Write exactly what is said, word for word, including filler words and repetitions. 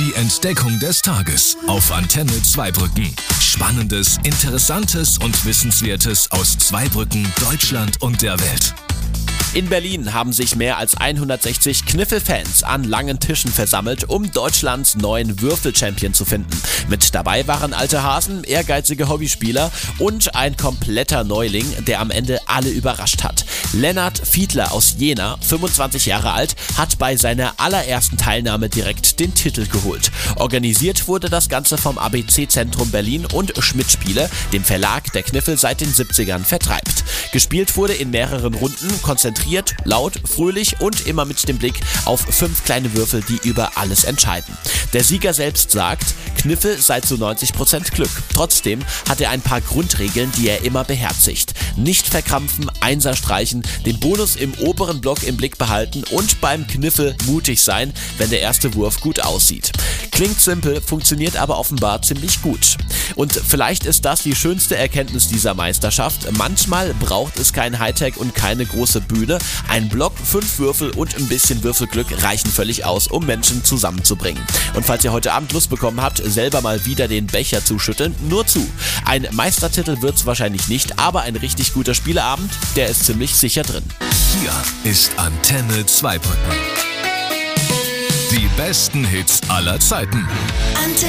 Die Entdeckung des Tages auf Antenne Zweibrücken. Spannendes, Interessantes und Wissenswertes aus Zweibrücken, Deutschland und der Welt. In Berlin haben sich mehr als hundertsechzig Kniffel-Fans an langen Tischen versammelt, um Deutschlands neuen Würfel-Champion zu finden. Mit dabei waren alte Hasen, ehrgeizige Hobbyspieler und ein kompletter Neuling, der am Ende alle überrascht hat. Lennart Fiedler aus Jena, fünfundzwanzig Jahre alt, hat bei seiner allerersten Teilnahme direkt den Titel geholt. Organisiert wurde das Ganze vom A B C-Zentrum Berlin und Schmidt Spiele, dem Verlag, der Kniffel seit den siebzigern vertreibt. Gespielt wurde in mehreren Runden, konzentriert, laut, fröhlich und immer mit dem Blick auf fünf kleine Würfel, die über alles entscheiden. Der Sieger selbst sagt, Kniffel sei zu neunzig Prozent Glück. Trotzdem hat er ein paar Grundregeln, die er immer beherzigt. Nicht verkrampfen, Einser streichen, den Bonus im oberen Block im Blick behalten und beim Kniffel mutig sein, wenn der erste Wurf gut aussieht. Klingt simpel, funktioniert aber offenbar ziemlich gut. Und vielleicht ist das die schönste Erkenntnis dieser Meisterschaft. Manchmal braucht es kein Hightech und keine große Bühne. Ein Block, fünf Würfel und ein bisschen Würfelglück reichen völlig aus, um Menschen zusammenzubringen. Und falls ihr heute Abend Lust bekommen habt, selber mal wieder den Becher zu schütteln, nur zu. Ein Meistertitel wird's wahrscheinlich nicht, aber ein richtig guter Spieleabend, der ist ziemlich sicher drin. Hier ist Antenne Zweibrücken. Die besten Hits aller Zeiten. Antenne